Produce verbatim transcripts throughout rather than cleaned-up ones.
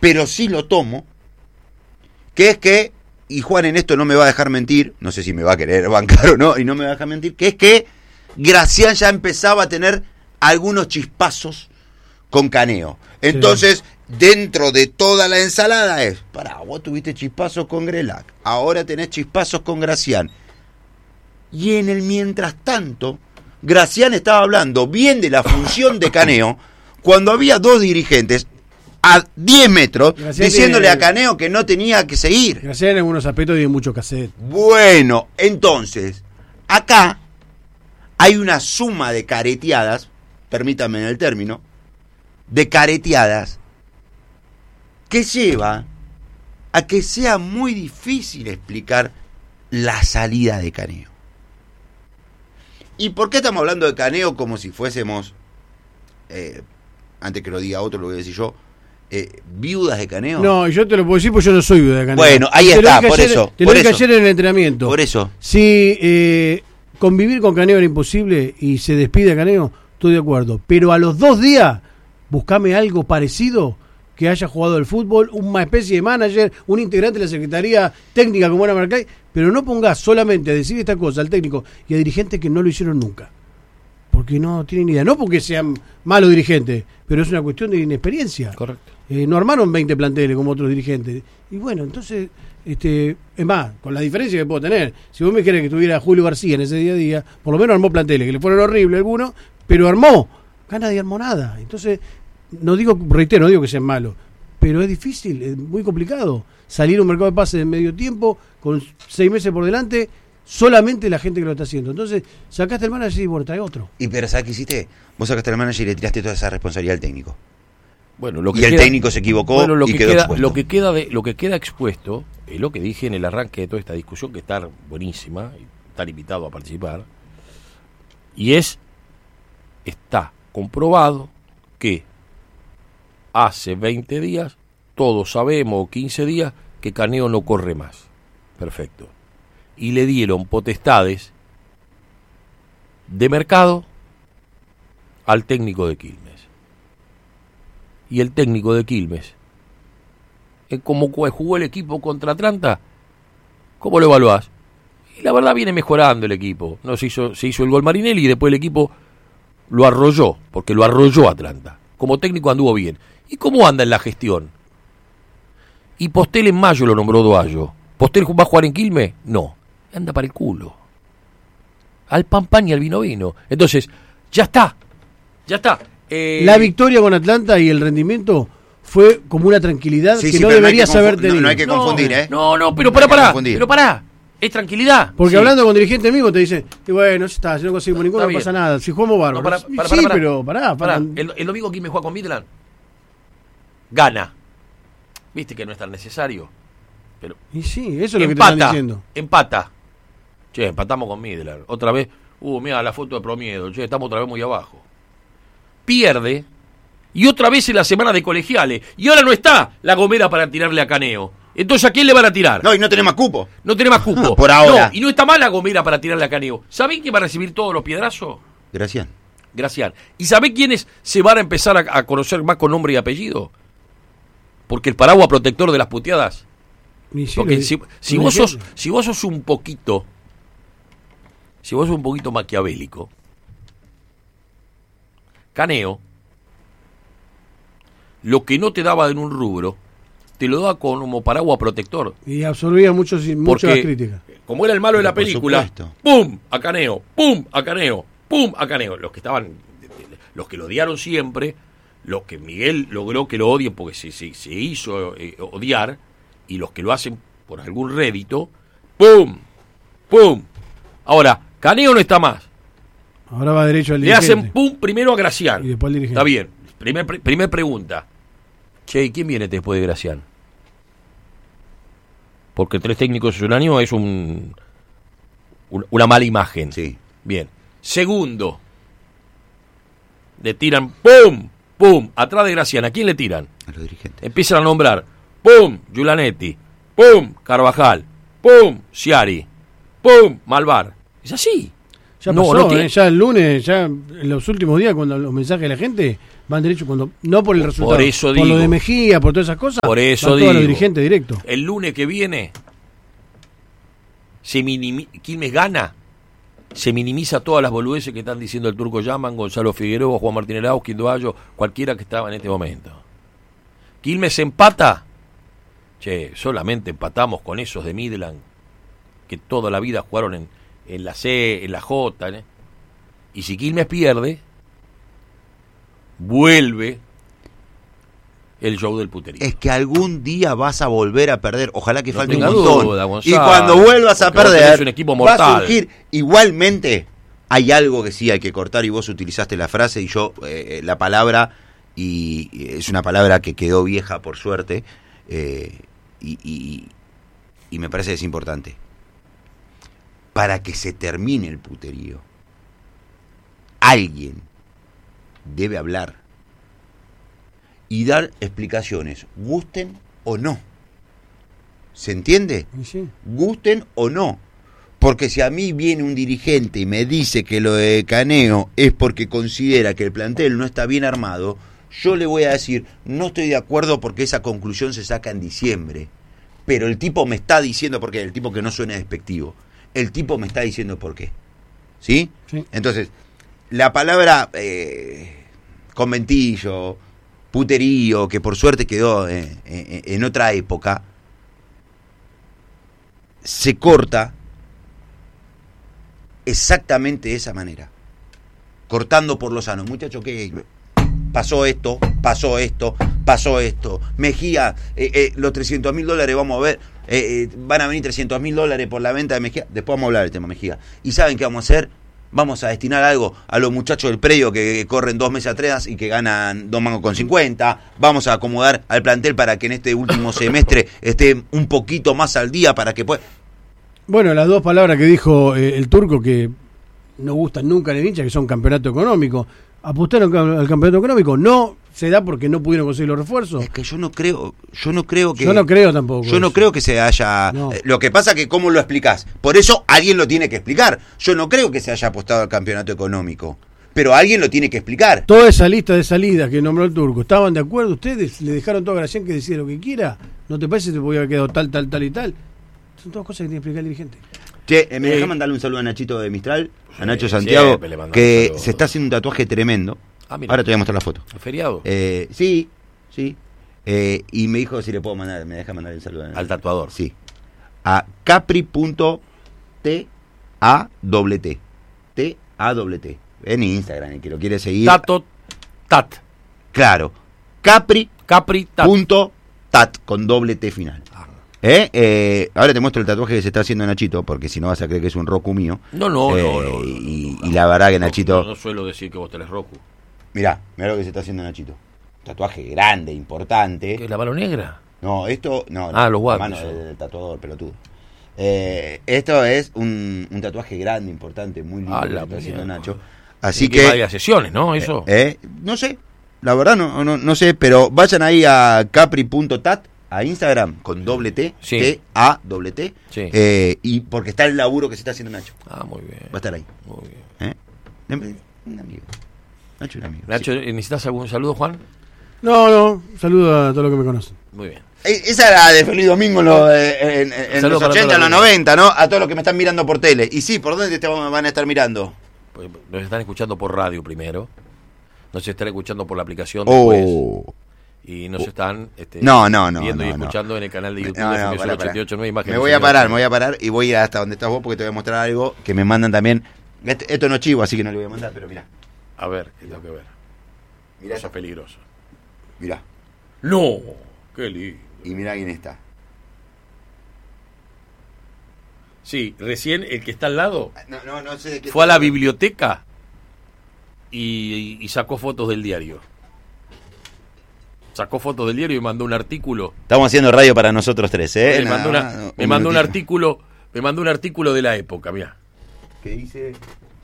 pero sí lo tomo, que es que, y Juan en esto no me va a dejar mentir, no sé si me va a querer bancar o no, y no me va a dejar mentir, que es que Gracián ya empezaba a tener algunos chispazos con Caneo. Entonces, sí, dentro de toda la ensalada es, pará, vos tuviste chispazos con Grelac, ahora tenés chispazos con Gracián. Y en el mientras tanto, Gracián estaba hablando bien de la función de Caneo, cuando había dos dirigentes a diez metros, Gracián diciéndole tiene, a Caneo que no tenía que seguir. Gracián en algunos aspectos tiene mucho que hacer. Bueno, entonces, acá hay una suma de careteadas, permítanme en el término, de careteadas, que lleva a que sea muy difícil explicar la salida de Caneo. ¿Y por qué estamos hablando de Caneo como si fuésemos, eh, antes que lo diga otro, lo voy a decir yo, eh, viudas de Caneo? No, yo te lo puedo decir porque yo no soy viuda de Caneo. Bueno, ahí te está, por ayer, eso. Te por lo dije eso. ayer en el entrenamiento. Por eso. Si eh, convivir con Caneo era imposible y se despide a Caneo, estoy de acuerdo. Pero a los dos días, buscame algo parecido que haya jugado el fútbol, una especie de manager, un integrante de la Secretaría Técnica como era Marcay, pero no pongas solamente a decir esta cosa al técnico y a dirigentes que no lo hicieron nunca. Porque no tienen idea. No porque sean malos dirigentes, pero es una cuestión de inexperiencia. Correcto. Eh, no armaron veinte planteles como otros dirigentes. Y bueno, entonces, este es más, con la diferencia que puedo tener, si vos me querés que estuviera Julio García en ese día a día, por lo menos armó planteles, que le fueron horribles algunos, pero armó. Acá nadie armó nada. Entonces, no digo, reitero, no digo que sean malos, pero es difícil, es muy complicado salir a un mercado de pases en medio tiempo, con seis meses por delante, solamente la gente que lo está haciendo. Entonces, sacaste el manager y bueno, trae otro. Y pero ¿sabes qué hiciste? Vos sacaste el manager y le tiraste toda esa responsabilidad al técnico. Bueno, lo que y el queda, técnico se equivocó bueno, lo y que quedó queda, expuesto. Lo que queda de, lo que queda expuesto es lo que dije en el arranque de toda esta discusión, que está buenísima, y estar invitado a participar, y es, está comprobado que hace veinte días, todos sabemos, o quince días, que Caneo no corre más. Perfecto. Y le dieron potestades de mercado al técnico de Quilmes. Y el técnico de Quilmes, como jugó el equipo contra Atlanta, ¿cómo lo evaluás? Y la verdad viene mejorando el equipo. No se hizo, se hizo el gol Marinelli y después el equipo lo arrolló, porque lo arrolló Atlanta. Como técnico anduvo bien. ¿Y cómo anda en la gestión? Y Postel en mayo lo nombró Doallo. ¿Postel va a jugar en Quilmes? No. Anda para el culo. Al pan pan y al vino vino. Entonces, ya está. Ya está. Eh... La victoria con Atlanta y el rendimiento fue como una tranquilidad sí, que sí, no deberías no haber tenido. No, no hay que confundir, no, ¿eh? No, no, pero pará, pará. Pero pará. Es tranquilidad. Porque sí. hablando con dirigentes amigos te dicen, y bueno, ya está, si no conseguimos ninguno, no pasa nada. Si jugamos bárbaro. No, para, para, sí, para, para. pero pará. pará. El, el domingo Quilmes juega con Midland. Gana. Viste que no es tan necesario. Pero y sí, eso es lo que empata, te están diciendo. Empata. Che, empatamos con Midland. Otra vez, uh, mira la foto de Promiedo. Che, estamos otra vez muy abajo. Pierde. Y otra vez en la semana de colegiales. Y ahora no está La Gomera para tirarle a Caneo. Entonces, ¿a quién le van a tirar? No, y no tenés más cupo. No tenés más cupo. Por ahora. No, y no está mal La Gomera para tirarle a Caneo. ¿Saben quién va a recibir todos los piedrazos? Gracián. Gracián. ¿Y sabés quiénes se van a empezar a, a conocer más con nombre y apellido? Porque el paraguas protector de las puteadas. Sí, Porque si, si, vos sos, si vos sos un poquito, si vos sos un poquito maquiavélico, Caneo, lo que no te daba en un rubro, te lo daba como paraguas protector. Y absorbía muchos, muchas críticas. Como era el malo de la película, ¡pum! A Caneo, ¡pum! A Caneo, ¡pum! A Caneo. Los que estaban, los que lo odiaron siempre, los que Miguel logró que lo odien porque se, se, se hizo eh, odiar, y los que lo hacen por algún rédito, ¡pum! ¡Pum! Ahora, Caneo no está más. Ahora va derecho al Le dirigente. hacen pum primero a Gracián. Y después al dirigente. Está bien. Primer, primer pregunta. Che, ¿quién viene después de Gracián? Porque tres técnicos en un año es un, un una mala imagen. Sí. Bien. Segundo. Le tiran ¡pum! ¡Pum! Atrás de Gracián. ¿A quién le tiran? A los dirigentes. Empiezan a nombrar ¡pum! Giulanetti. ¡Pum! Carvajal. ¡Pum! Sciari. ¡Pum! Malvar. Es así. Ya No, pasó, no tiene- ¿eh? Ya el lunes, ya en los últimos días, cuando los mensajes de la gente van derecho, cuando no por el resultado, eso por digo. lo de Mejía, por todas esas cosas, Por eso van todos los digo. dirigentes directos. El lunes que viene, se minimi- Quilmes gana, se minimiza todas las boludeces que están diciendo el Turco Yaman, Gonzalo Figueroa, Juan Martín Arauz, Quindoayo, cualquiera que estaba en este momento. Quilmes empata. Che, solamente empatamos con esos de Midland, que toda la vida jugaron en, en la C, en la J. ¿eh? Y si Quilmes pierde, vuelve el show del puterío. Es que algún día vas a volver a perder. Ojalá que No falte un tenga montón. duda, y Gonzalo, cuando vuelvas a porque vos perder, tenés un equipo va mortal. a surgir. Igualmente, hay algo que sí hay que cortar y vos utilizaste la frase y yo eh, la palabra, y es una palabra que quedó vieja por suerte, eh, y, y, y me parece que es importante. Para que se termine el puterío, alguien debe hablar y dar explicaciones, gusten o no. ¿Se entiende? Y sí. Gusten o no. Porque si a mí viene un dirigente y me dice que lo de Caneo es porque considera que el plantel no está bien armado, yo le voy a decir, no estoy de acuerdo porque esa conclusión se saca en diciembre. Pero el tipo me está diciendo por qué, el tipo que no suene despectivo. El tipo me está diciendo por qué. ¿Sí? Sí. Entonces, la palabra eh, conventillo, puterío, que por suerte quedó eh, eh, en otra época, se corta exactamente de esa manera, cortando por lo sano. Muchacho, ¿qué pasó esto? Pasó esto, pasó esto. Mejía, eh, eh, los trescientos mil dólares, vamos a ver, eh, eh, van a venir trescientos mil dólares por la venta de Mejía. Después vamos a hablar del tema Mejía. ¿Y saben qué vamos a hacer? Vamos a destinar algo a los muchachos del predio que corren dos meses atrás y que ganan dos mangos con cincuenta. Vamos a acomodar al plantel para que en este último semestre esté un poquito más al día para que pueda... Bueno, las dos palabras que dijo eh, el Turco que no gustan nunca en el hincha, que son campeonato económico. ¿Apostaron al campeonato económico? No se da porque no pudieron conseguir los refuerzos. Es que yo no creo, yo no creo que... Yo no creo tampoco. Yo no eso. creo que se haya... No. eh, Lo que pasa que cómo lo explicás. Por eso alguien lo tiene que explicar. Yo no creo que se haya apostado al campeonato económico. Pero alguien lo tiene que explicar. Toda esa lista de salidas que nombró el Turco, ¿estaban de acuerdo ustedes? ¿Le dejaron todo a Gracián que decida lo que quiera? ¿No te parece que te podía haber quedado tal, tal, tal y tal? Son todas cosas que tiene que explicar el dirigente. Che, eh, me Sí. deja mandarle un saludo a Nachito de Mistral, a Sí, Nacho Santiago, siempre le mandamos que saludos. se está haciendo un tatuaje tremendo. Ah, mira. Ahora te voy a mostrar la foto. ¿El feriado? Eh, sí, sí. Eh, y me dijo si le puedo mandar, me deja mandar el saludo. Al tatuador. Sí. A capri punto t a w t. T a w t. En Instagram, el que lo quiere seguir. Tato, tat. Claro. Capri Capri, tat. punto tat con doble T final. Ah. ¿Eh? Eh, ahora te muestro el tatuaje que se está haciendo Nachito, porque si no vas a creer que es un Roku mío. No, no, Eh, no, no, no, y, no, y la verdad que no, Nachito... No, no suelo decir que vos tenés Roku. Mirá, mirá lo que se está haciendo Nachito. Tatuaje grande, importante. ¿Qué es la mano negra? No, esto... No, Ah, no, los guantes, la mano eso. del, del tatuador, pelotudo. Eh, esto es un, un tatuaje grande, importante, muy lindo Ah, que la está haciendo mierda. Nacho. Así Tiene que... varias sesiones, ¿no? Eso. Eh, eh, no sé, la verdad no, no, no sé, pero vayan ahí a capri punto tat, a Instagram, con doble T, Sí. T A doble T, Sí. eh, y porque está el laburo que se está haciendo Nacho. Ah, muy bien. Va a estar ahí. Muy bien. ¿eh? Un amigo. Nacho es un amigo. Nacho, Sí. ¿necesitas algún saludo, Juan? No, no, saludo a todos los que me conocen. Muy bien. Eh, Esa era de Feliz Domingo en, los, eh, en, en Saludos los para ochenta, en todos los los- noventa, ¿no? A todos los que me están mirando por tele. Y sí, ¿por dónde te van a estar mirando? Pues nos están escuchando por radio primero. Nos están escuchando por la aplicación después. Oh. Y nos están este, No, no, no, viendo y no, no. escuchando en el canal de YouTube No, de no, F M pará, ochenta y ocho nueve pará. Imágenes. Me voy a parar, me voy a parar y voy a ir hasta donde estás vos porque te voy a mostrar algo que me mandan también. Este- Esto no es chivo, así que no le voy a mandar, pero mirá. A ver, ¿qué tengo que ver? Mirá, Cosa peligrosa. mirá. No, qué lindo. Y mirá quién está. Sí, recién el que está al lado No, no, no sé de qué. fue a la biblioteca y, y sacó fotos del diario. Sacó fotos del diario y mandó un artículo. Estamos haciendo radio para nosotros tres, ¿eh? me mandó, Nada, una- un me mandó un minutito. artículo, me mandó un artículo de la época, mira. ¿Qué dice?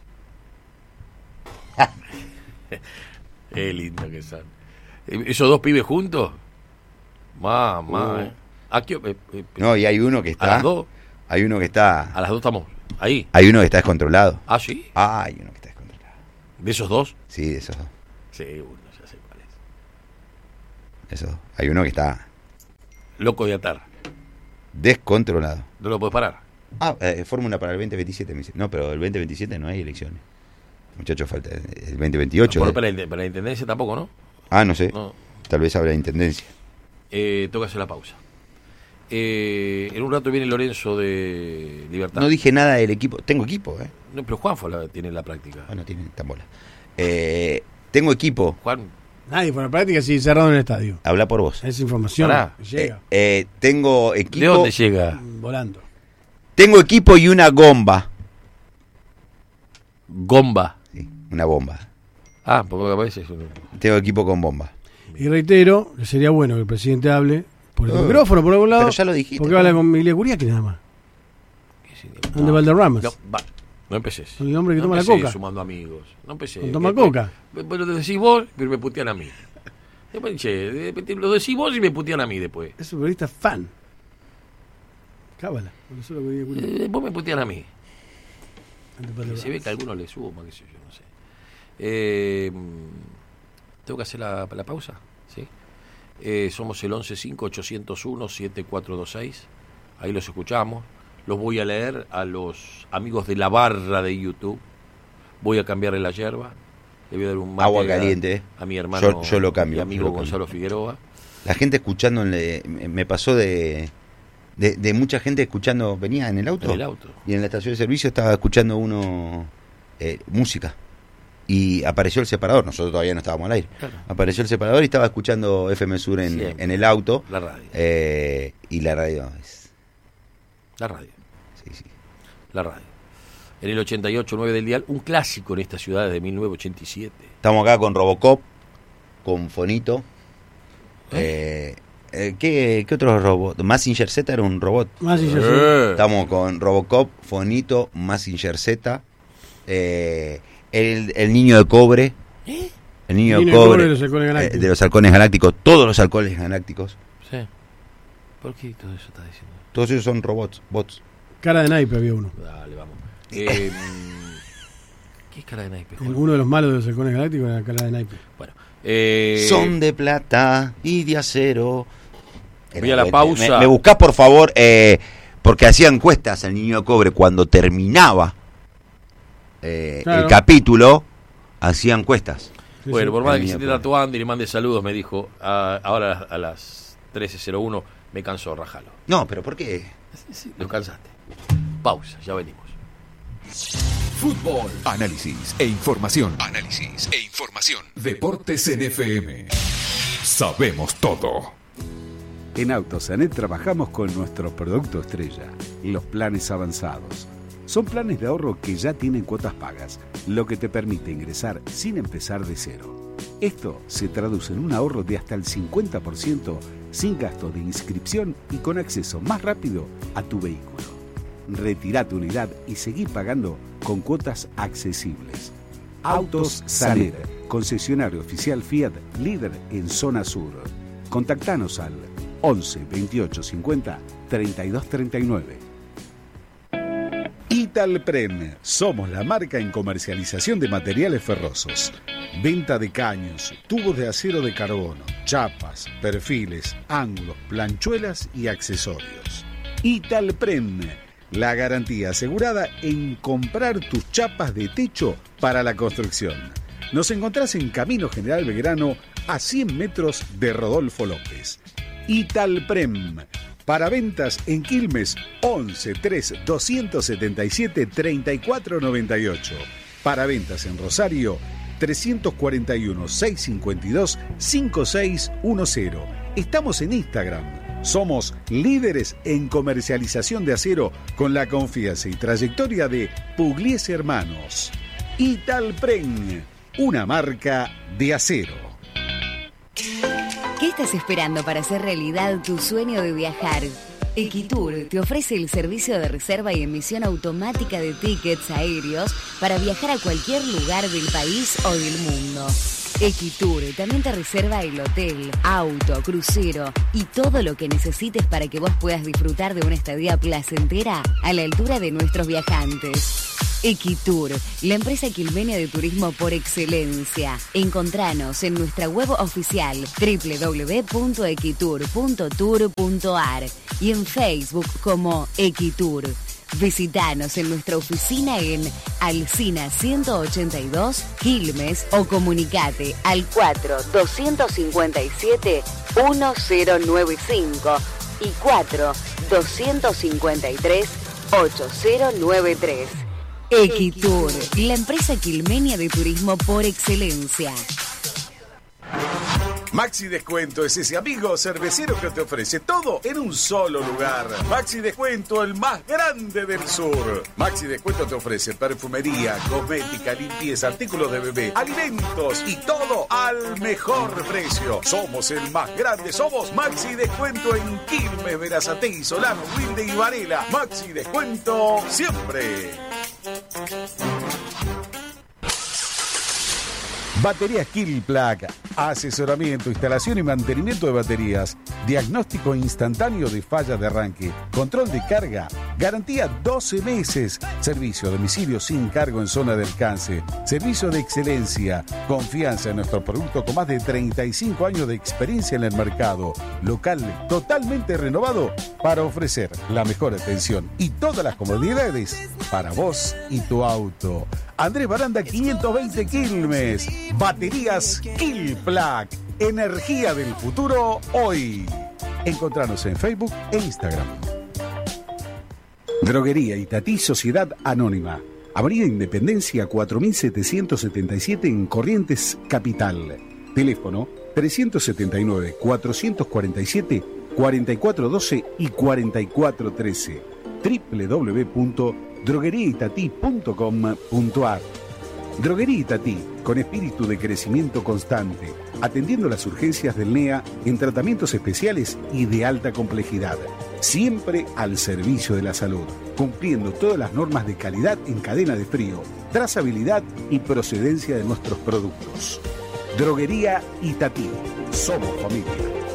Qué lindo que son. Eh, ¿Esos dos pibes juntos? Mamá. Uh. eh. ¿A, qué- eh, eh, No, y hay uno que ¿A está. las dos? Hay uno que está. A las dos estamos. Ahí. Hay uno que está descontrolado. Ah, sí. Ah, hay uno que está descontrolado. ¿De esos dos? Sí, de esos dos. Sí, uno, ya sé cuál es. Esos dos. Hay uno que está Loco de atar. descontrolado. No lo puedes parar. Ah, eh, fórmula para el veinte veintisiete. Me dice. No, pero el veinte veintisiete no hay elecciones. Muchachos, falta el veinte veintiocho. No, eh. para, la, para la intendencia tampoco, ¿no? Ah, no sé. No. Tal vez habrá intendencia. Eh, tengo que hacer la pausa. Eh, en un rato viene Lorenzo de Libertad. No dije nada del equipo. Tengo equipo, ¿eh? No, pero Juanfo la, tiene la práctica. Ah, no tiene tan bola. Eh, tengo equipo. Juan, Nadie por la práctica sigue cerrado en el estadio. Habla por vos. Esa información Pará. llega Eh, eh, tengo equipo. ¿de dónde llega? volando. Tengo equipo y una gomba. Gomba. Sí, una bomba. Ah, porque a veces es un... Tengo equipo con bomba. Y reitero, que sería bueno que el presidente hable por el Oh, micrófono, por algún lado. pero ya lo dijiste, Porque ¿no? habla con Milia Curiaki nada más. No, de Valderramas. No, va, no empeces. El hombre que no toma la empecé coca. sumando amigos. No empecé. Con toma Eh, coca. eh, Bueno, lo decís vos, pero me putean a mí. Después, che, de repente lo decís vos y me putean a mí después. Es un periodista fan. Cábala. Por eso lo que digo, Curiaki. Eh, Después me putean a mí. Ante Valderramas. Se ve que a algunos le suma, qué sé yo, no sé. Eh, ¿Tengo que hacer la, la pausa? ¿Sí? Eh, somos el once cinco ochocientos uno siete cuatro dos seis. Ahí los escuchamos. Los voy a leer a los amigos de la barra de YouTube. Voy a cambiarle la yerba. Le voy a dar un mate Agua a- caliente. a mi hermano Yo- yo lo cambio, y amigo yo lo cambio. Gonzalo Figueroa. La gente escuchando, en le- me me pasó de, de, de mucha gente escuchando, venía en el auto. En el auto. Y en la estación de servicio estaba escuchando uno eh, música. Y apareció el separador, nosotros todavía no estábamos al aire. Claro. Apareció el separador y estaba escuchando F M Sur en, Siempre. en el auto. La radio. eh, y la radio es... La radio. Sí, sí. La radio. En el ochenta y ocho nueve del dial, un clásico en esta ciudad de mil novecientos ochenta y siete. Estamos acá con Robocop, con Fonito. Eh, eh, ¿qué, ¿Qué otro robot? Mazinger Z era un robot. Más y ya sé. Eh. Estamos con Robocop, Fonito, Mazinger Z, eh, el, el niño de cobre, el niño El de niño de cobre, cobre de los halcones eh, galácticos. de los halcones galácticos, todos los halcones galácticos, Sí. ¿Por qué todo eso está diciendo? todos ellos son robots, bots. Cara de naipe había uno. Dale, vamos. Eh, ¿Qué es cara de naipe? Juan? Uno de los malos de los halcones galácticos era cara de naipe. Bueno. Eh, Son de plata y de acero. Voy a la pausa. Me, me buscás por favor, eh, porque hacía encuestas el niño de cobre cuando terminaba eh, Claro. el capítulo, hacía encuestas. Sí, Bueno, sí. por más El que niño se de te Andy y le mande saludos, me dijo, ah, ahora a las trece cero uno me cansó, rajalo. No, pero ¿por qué? Sí, sí, lo cansaste. Pausa, ya venimos. Fútbol, análisis e información. Análisis e información. Deportes en F M. Sabemos todo. En Autosanet trabajamos con nuestro producto estrella, los planes avanzados. Son planes de ahorro que ya tienen cuotas pagas, lo que te permite ingresar sin empezar de cero. Esto se traduce en un ahorro de hasta el cincuenta por ciento sin gasto de inscripción y con acceso más rápido a tu vehículo. Retirá tu unidad y seguí pagando con cuotas accesibles. Autos Sanet, concesionario oficial Fiat, líder en zona sur. Contactanos al once veintiocho cincuenta treinta y dos treinta y nueve. Italpren, somos la marca en comercialización de materiales ferrosos. Venta de caños, tubos de acero de carbono, chapas, perfiles, ángulos, planchuelas y accesorios. Italpren, la garantía asegurada en comprar tus chapas de techo para la construcción. Nos encontrás en Camino General Belgrano, a cien metros de Rodolfo López. Italprem, para ventas en Quilmes, once tres doscientos setenta y siete treinta y cuatro noventa y ocho. Para ventas en Rosario, trescientos cuarenta y uno seiscientos cincuenta y dos cincuenta y seis diez. Estamos en Instagram. Somos líderes en comercialización de acero con la confianza y trayectoria de Pugliese Hermanos. Italpren, una marca de acero. ¿Qué estás esperando para hacer realidad tu sueño de viajar? Equitour te ofrece el servicio de reserva y emisión automática de tickets aéreos para viajar a cualquier lugar del país o del mundo. Equitur también te reserva el hotel, auto, crucero y todo lo que necesites para que vos puedas disfrutar de una estadía placentera a la altura de nuestros viajantes. Equitur, la empresa quilmenia de turismo por excelencia. Encontranos en nuestra web oficial doble u doble u doble u punto equitur punto tour punto a r y en Facebook como Equitur. Visítanos en nuestra oficina en Alsina ciento ochenta y dos, Quilmes, o comunicate al cuatro dos cinco siete uno cero nueve cinco y cuatro dos cinco tres ocho cero nueve tres. Equitur, la empresa quilmenia de turismo por excelencia. Maxi Descuento es ese amigo cervecero que te ofrece todo en un solo lugar. Maxi Descuento, el más grande del sur. Maxi Descuento te ofrece perfumería, cosmética, limpieza, artículos de bebé, alimentos y todo al mejor precio. Somos el más grande, somos Maxi Descuento en Quilmes, Berazategui, Solano, Wilde y Varela. Maxi Descuento siempre. Baterías Kilplug, asesoramiento, instalación y mantenimiento de baterías, diagnóstico instantáneo de fallas de arranque, control de carga, garantía doce meses, servicio a domicilio sin cargo en zona de alcance, servicio de excelencia, confianza en nuestro producto con más de treinta y cinco años de experiencia en el mercado, local totalmente renovado para ofrecer la mejor atención y todas las comodidades para vos y tu auto. Andrés Baranda quinientos veinte Quilmes. Baterías Kilplug. Energía del futuro hoy. Encontranos en Facebook e Instagram. Droguería Itatí Sociedad Anónima. Avenida Independencia cuatro mil setecientos setenta y siete en Corrientes, Capital. Teléfono trescientos setenta y nueve, cuatrocientos cuarenta y siete, cuarenta y cuatro doce y cuarenta y cuatro trece. doble u doble u doble u punto droguería itatí punto com punto a r. Droguería Itatí, con espíritu de crecimiento constante, atendiendo las urgencias del N E A en tratamientos especiales y de alta complejidad, siempre al servicio de la salud, cumpliendo todas las normas de calidad en cadena de frío, trazabilidad y procedencia de nuestros productos. Droguería Itatí, somos familia.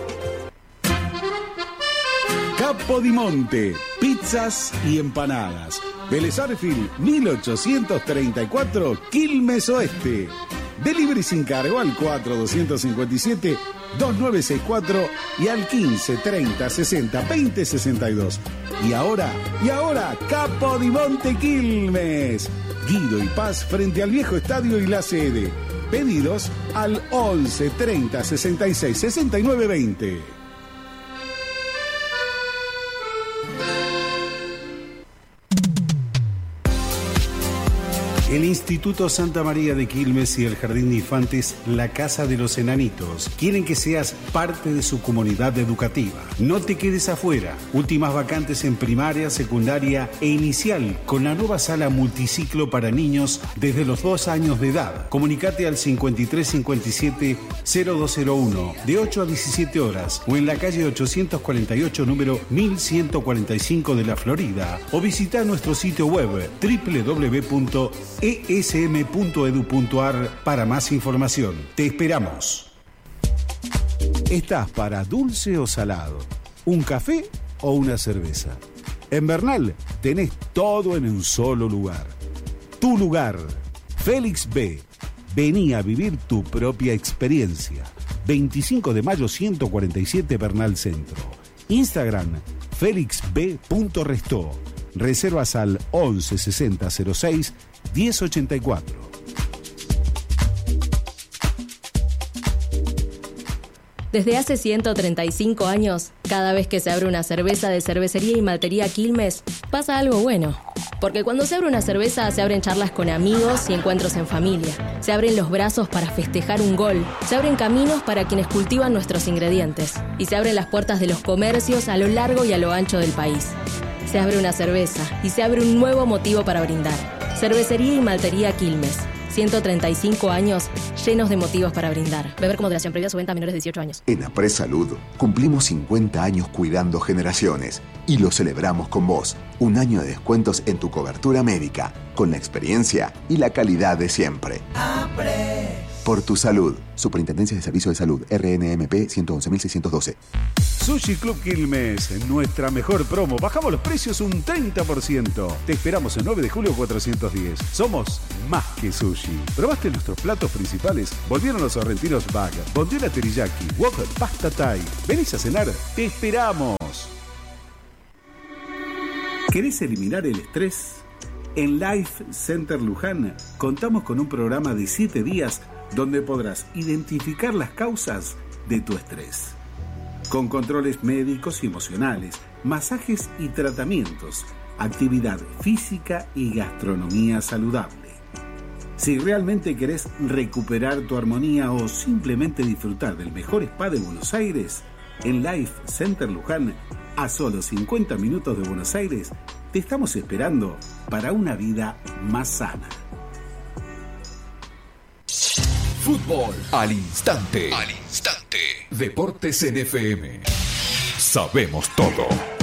Capodimonte, pizzas y empanadas. Vélez Arfield, mil ochocientos treinta y cuatro, Quilmes Oeste. Delivery sin cargo al cuatro dos cinco siete, dos nueve seis cuatro y al quince, treinta, sesenta, veinte, sesenta y dos. Y ahora, y ahora, Capodimonte Quilmes. Guido y Paz frente al viejo estadio y la sede. Pedidos al once, treinta, sesenta y seis, sesenta y nueve, veinte. El Instituto Santa María de Quilmes y el Jardín de Infantes La Casa de los Enanitos quieren que seas parte de su comunidad educativa. No te quedes afuera. Últimas vacantes en primaria, secundaria e inicial con la nueva sala multiciclo para niños desde los dos años de edad. Comunicate al cincuenta y tres cincuenta y siete cero dos cero uno de ocho a diecisiete horas o en la calle ochocientos cuarenta y ocho número mil ciento cuarenta y cinco de la Florida o visita nuestro sitio web doble u doble u doble u punto e s m punto edu punto a r para más información. Te esperamos. ¿Estás para dulce o salado? ¿Un café o una cerveza? En Bernal tenés todo en un solo lugar. Tu lugar, Félix B. Vení a vivir tu propia experiencia. veinticinco de mayo ciento cuarenta y siete Bernal Centro. Instagram, félix b punto restó. Reservas al once sesenta cero seis diez ochenta y cuatro. Desde hace ciento treinta y cinco años, cada vez que se abre una cerveza de Cervecería y Maltería Quilmes, pasa algo bueno. Porque cuando se abre una cerveza, se abren charlas con amigos y encuentros en familia. Se abren los brazos para festejar un gol. Se abren caminos para quienes cultivan nuestros ingredientes. Y se abren las puertas de los comercios a lo largo y a lo ancho del país. Se abre una cerveza y se abre un nuevo motivo para brindar. Cervecería y Maltería Quilmes. ciento treinta y cinco años llenos de motivos para brindar. Beber con moderación, previa su venta a menores de dieciocho años. En Apres Salud cumplimos cincuenta años cuidando generaciones y lo celebramos con vos. Un año de descuentos en tu cobertura médica, con la experiencia y la calidad de siempre. Apres. Por tu salud. Superintendencia de Servicios de Salud. R N M P ciento once mil seiscientos doce. Sushi Club Quilmes, nuestra mejor promo. Bajamos los precios un treinta por ciento. Te esperamos el nueve de julio cuatrocientos diez. Somos más que sushi. ¿Probaste nuestros platos principales? Volvieron los sorrentinos bag, bondiola teriyaki, wok, pasta thai. ¿Venís a cenar? ¡Te esperamos! ¿Querés eliminar el estrés? En Life Center Luján contamos con un programa de siete días donde podrás identificar las causas de tu estrés. Con controles médicos y emocionales, masajes y tratamientos, actividad física y gastronomía saludable. Si realmente querés recuperar tu armonía o simplemente disfrutar del mejor spa de Buenos Aires, en Life Center Luján, a solo cincuenta minutos de Buenos Aires, te estamos esperando para una vida más sana. Fútbol al instante. Al instante. Deportes en F M. Sabemos todo.